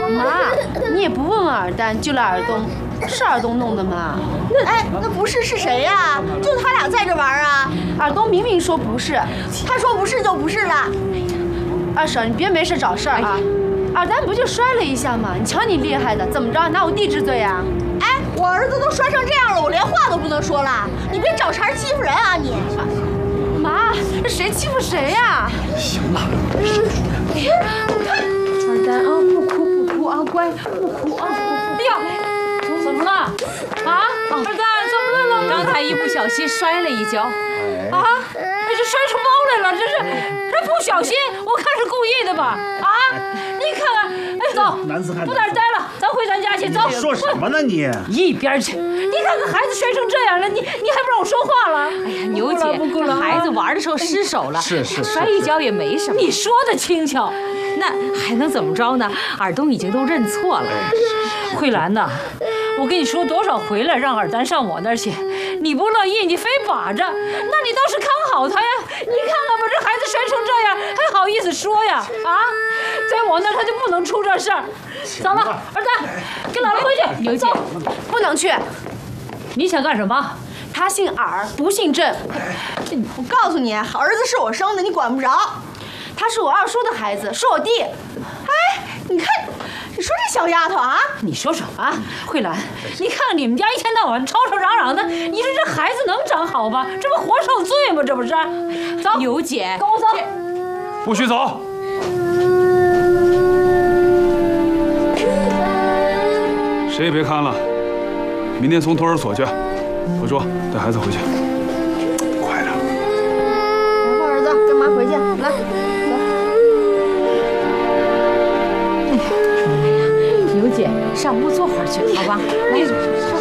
妈，你也不问问尔丹救了尔东，是尔东弄的吗？ 那不是谁呀？就他俩在这玩啊！ 尔东明明说不是， 他说不是就不是了。 二婶，你别没事找事儿啊！尔丹不就摔了一下吗？你瞧你厉害的，怎么着拿我弟治罪啊？ 我儿子都摔成这样了，我连话都不能说了。你别找茬欺负人啊你！ 妈，这谁欺负谁呀？ 行了， 尔丹啊，不哭啊，乖，不哭啊。 哎呀，怎么了？啊，二蛋怎么了？刚才一不小心摔了一跤。啊，这摔出包来了，这不小心，我看是故意的吧？啊，你看看，哎，走，不在这待了，咱回咱家去，走。 说什么呢你？ 一边去！你看看孩子摔成这样了，你还不让我说话了？哎呀，牛姐，孩子玩的时候失手了， 是摔一跤也没什么。你说的轻巧，那还能怎么着呢？尔东已经都认错了。慧兰呐，我跟你说多少回了，让尔丹上我那儿去，你不乐意，你非把着，那你倒是看好他呀！你看看吧，这孩子摔成这样，还好意思说呀？啊，在我那儿他就不能出这事儿。走了，尔丹，跟姥姥回去。牛姐， 不能去。 你想干什么？ 他姓尔，不姓郑。 我告诉你，儿子是我生的，你管不着。 他是我二叔的孩子，是我弟。 你看，你说这小丫头啊， 你说说啊，慧兰，你看你们家一天到晚吵吵嚷嚷的，你说这孩子能长好吗？这不活受罪吗？这不是？走，牛姐，跟我走。 不许走！谁也别看了，明天送托儿所去。慧珠，带孩子回去，快点。 来吧，儿子，跟妈回去，来， 牛姐，上屋坐会儿去，好吧？来。